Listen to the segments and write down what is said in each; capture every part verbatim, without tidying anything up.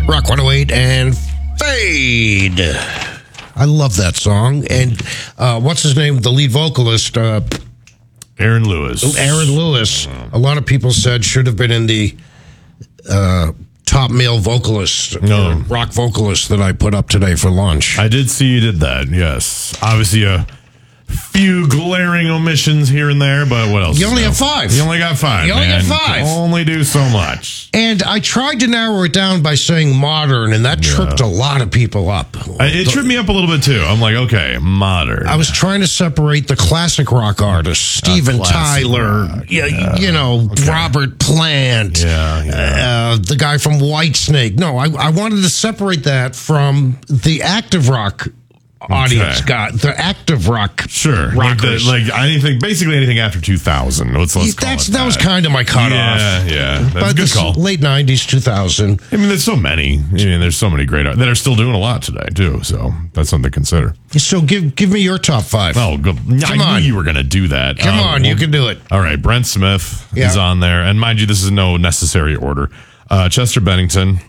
Rock one oh eight and Fade. I love that song. And uh, what's his name? The lead vocalist, uh, Aaron Lewis. Aaron Lewis. A lot of people said should have been in the uh, top male vocalist, No. uh, rock vocalist that I put up today for lunch. I did see you did that, yes. Obviously, a few glaring omissions here and there, but what else? You only No. have five. You only got five. You only man. got five. You can only do so much. And I tried to narrow it down by saying modern, and that Yeah. tripped a lot of people up. I, it tripped me up a little bit too. I'm like, okay, modern. I was trying to separate the classic rock artists, Steven classic Tyler, rock, yeah, yeah. you know, Okay. Robert Plant, Yeah, yeah. Uh, the guy from Whitesnake. No, I, I wanted to separate that from the active rock audience. Okay. Got the active rock, Sure. Like, the, rockers. like anything, basically anything after two thousand. Let's, let's call That's it that was kind of my cutoff. Yeah, yeah. That's But a good this call. late nineties, two thousand. I mean, there's so many. I mean, there's so many great art that are still doing a lot today, too. So that's something to consider. So give give me your top five. Oh, go, I Come knew on. you were going to do that. Come Uh, on, well, you can do it. All right, Brent Smith Yeah. is on there. And mind you, this is no necessary order. Uh, Chester Bennington.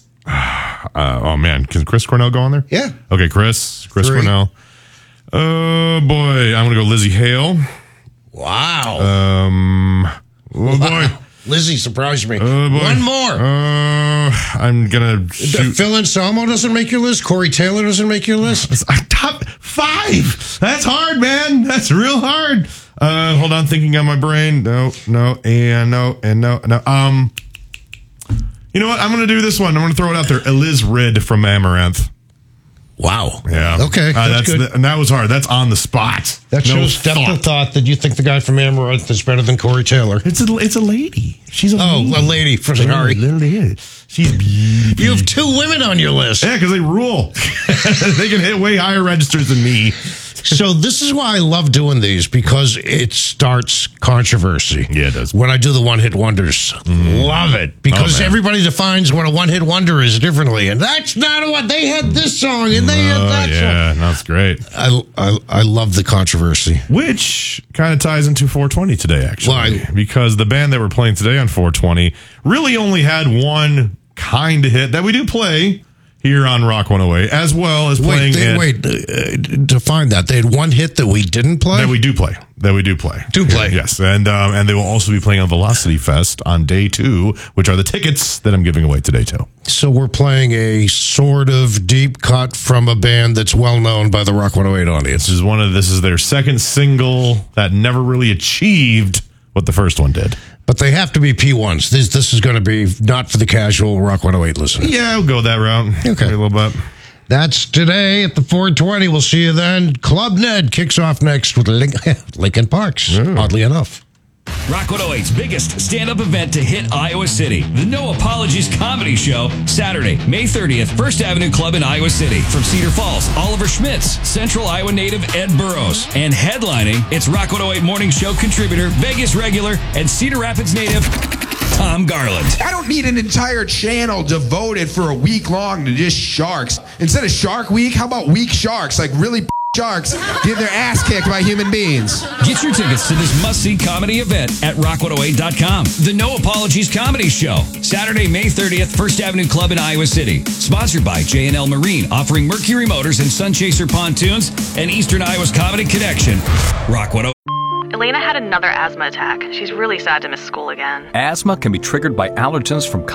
Uh, oh, man. Can Chris Cornell go on there? Yeah. Okay, Chris. Chris Three. Cornell. Oh, boy. I'm going to go Lizzie Hale. Wow. Um, oh, boy. Lizzie surprised me. Oh, boy. One more. Uh, I'm going to shoot. Phil Anselmo doesn't make your list. Corey Taylor doesn't make your list. Top five. That's hard, man. That's real hard. Uh, hold on, thinking on my brain. No, no, and no, and no, no. Um, you know what? I'm going to do this one. I'm going to throw it out there. Eliz Rid from Amaranth. Wow. Yeah. Okay. Uh, that's, that's good. the, and that was hard. That's on the spot. That No shows depth thought. of thought that you think the guy from Amaranth is better than Corey Taylor. It's a it's a lady. She's a Oh, lady. a lady. For sorry. Literally is. She's beautiful. You have two women on your list. Yeah, because they rule. They can hit way higher registers than me. So this is why I love doing these, because it starts controversy. Yeah, it does. When I do the one-hit wonders. Love it. Because Oh, man. everybody defines what a one-hit wonder is differently. And that's not what they had this song and they had Oh, that yeah, song. that's great. I, I, I love the controversy. Which kind of ties into four twenty today, actually. Why? Because the band that we're playing today on four twenty really only had one kind of hit that we do play here on Rock one oh eight, as well as playing Wait, they, it- wait. Uh, define that. They had one hit that we didn't play? that we do play. That we do play. Do play. Yes. And um, and they will also be playing on Velocity Fest on day two, which are the tickets that I'm giving away today, too. So we're playing a sort of deep cut from a band that's well known by the Rock one oh eight audience. This is one of this is their second single that never really achieved what the first one did. But they have to be P ones. This this is going to be not for the casual Rock one oh eight listener. Yeah, we'll go that route. Okay. Maybe a little bit. That's today at the four twenty. We'll see you then. Club Ned kicks off next with Link- Lincoln Parks, oddly enough. Rock one oh eight's biggest stand-up event to hit Iowa City. The No Apologies Comedy Show, Saturday, May thirtieth, First Avenue Club in Iowa City. From Cedar Falls, Oliver Schmitz, Central Iowa native Ed Burrows. And headlining, it's Rock one oh eight Morning Show contributor, Vegas regular, and Cedar Rapids native, Tom Garland. I don't need an entire channel devoted for a week long to just sharks. Instead of Shark Week, how about weak sharks? Like really sharks get their ass kicked by human beings. Get your tickets to this must-see comedy event at rock one oh eight dot com. The No Apologies Comedy Show, Saturday, May thirtieth, First Avenue Club in Iowa City. Sponsored by J and L Marine, offering Mercury Motors and Sunchaser Pontoons, and Eastern Iowa's Comedy Connection. Rock one oh eight. Elena had another asthma attack. She's really sad to miss school again. Asthma can be triggered by allergens from